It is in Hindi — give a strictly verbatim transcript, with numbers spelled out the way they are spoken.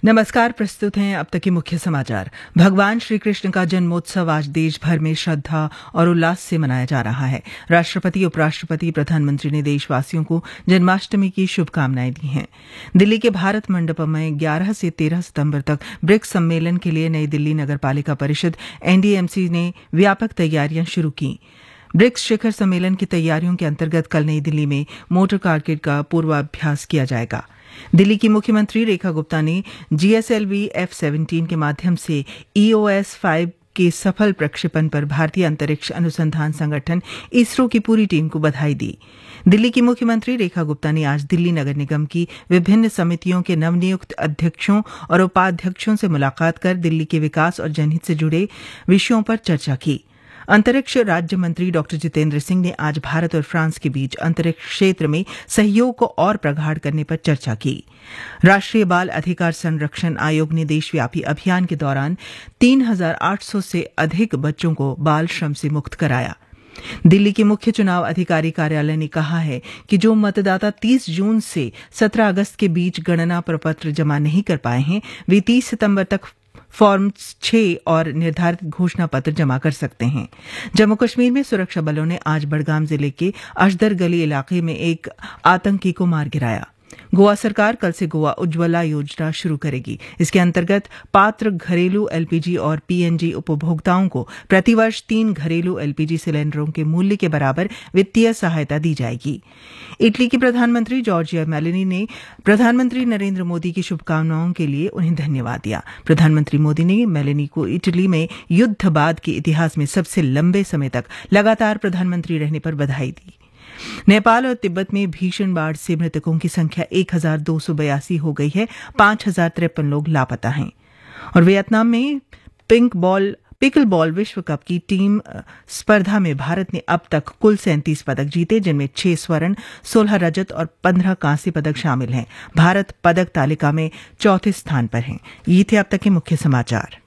नमस्कार। प्रस्तुत हैं अब तक के मुख्य समाचार। भगवान श्री कृष्ण का जन्मोत्सव आज देश भर में श्रद्धा और उल्लास से मनाया जा रहा है। राष्ट्रपति, उपराष्ट्रपति, प्रधानमंत्री ने देशवासियों को जन्माष्टमी की शुभकामनाएं दी हैं। दिल्ली के भारत मंडपम में ग्यारह से तेरह सितंबर तक ब्रिक्स सम्मेलन के लिए नई दिल्ली नगर पालिका परिषद एनडीएमसी ने व्यापक तैयारियां शुरू की। ब्रिक्स शिखर सम्मेलन की तैयारियों के अंतर्गत कल नई दिल्ली में मोटर कारकेड का पूर्वाभ्यास किया जाएगा। दिल्ली की मुख्यमंत्री रेखा गुप्ता ने जीएसएलवी एफ सत्रह के माध्यम से ईओएस पाँच के सफल प्रक्षेपण पर भारतीय अंतरिक्ष अनुसंधान संगठन इसरो की पूरी टीम को बधाई दी। दिल्ली की मुख्यमंत्री रेखा गुप्ता ने आज दिल्ली नगर निगम की विभिन्न समितियों के नवनियुक्त अध्यक्षों और उपाध्यक्षों से मुलाकात कर दिल्ली के विकास और जनहित से जुड़े विषयों पर चर्चा की। अंतरिक्ष राज्य मंत्री डॉक्टर जितेंद्र सिंह ने आज भारत और फ्रांस के बीच अंतरिक्ष क्षेत्र में सहयोग को और प्रगाढ़ करने पर चर्चा की। राष्ट्रीय बाल अधिकार संरक्षण आयोग ने देशव्यापी अभियान के दौरान तीन हजार आठ सौ से अधिक बच्चों को बाल श्रम से मुक्त कराया। दिल्ली के मुख्य चुनाव अधिकारी कार्यालय ने कहा है कि जो मतदाता तीस जून से सत्रह अगस्त के बीच गणना प्रपत्र जमा नहीं कर पाए हैं, वे तीस सितंबर तक फॉर्म छह और निर्धारित घोषणा पत्र जमा कर सकते हैं। जम्मू कश्मीर में सुरक्षा बलों ने आज बड़गाम जिले के अशदर गली इलाके में एक आतंकी को मार गिराया। गोवा सरकार कल से गोवा उज्ज्वला योजना शुरू करेगी। इसके अंतर्गत पात्र घरेलू एलपीजी और पीएनजी उपभोक्ताओं को प्रतिवर्ष तीन घरेलू एलपीजी सिलेंडरों के मूल्य के बराबर वित्तीय सहायता दी जाएगी। इटली की प्रधानमंत्री जॉर्जिया मेलोनी ने प्रधानमंत्री नरेंद्र मोदी की शुभकामनाओं के लिए उन्हें धन्यवाद दिया। प्रधानमंत्री मोदी ने मेलोनी को इटली में युद्ध बाद के इतिहास में सबसे लंबे समय तक लगातार प्रधानमंत्री रहने पर बधाई दी। नेपाल और तिब्बत में भीषण बाढ़ से मृतकों की संख्या एक हजार दो सौ बयासी हो गई है। पांच हजार तिरपन लोग लापता हैं। और वियतनाम में पिंक बॉल पिकल बॉल विश्व कप की टीम स्पर्धा में भारत ने अब तक कुल सैंतीस पदक जीते, जिनमें छह स्वर्ण, सोलह रजत और पंद्रह कांस्य पदक शामिल हैं। भारत पदक तालिका में चौथे स्थान पर है। ये थे अब तक के मुख्य समाचार।